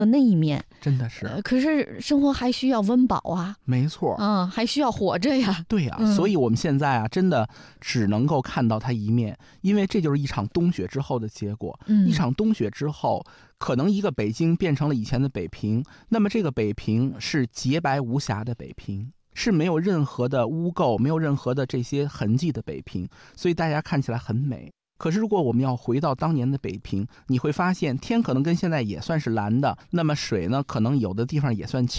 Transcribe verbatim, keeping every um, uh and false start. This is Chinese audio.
那一面， 真的是、 呃、可是生活还需要温饱啊， 没错啊，还需要活着呀。 对呀、 嗯、 所以我们现在啊，真的只能够看到它一面，因为这就是一场冬雪之后的结果。 嗯、 一场冬雪之后，可能一个北京变成了以前的北平，那么这个北平是洁白无瑕的北平，是没有任何的污垢，没有任何的这些痕迹的北平，所以大家看起来很美。可是如果我们要回到当年的北平，你会发现天可能跟现在也算是蓝的，那么水呢，可能有的地方也算清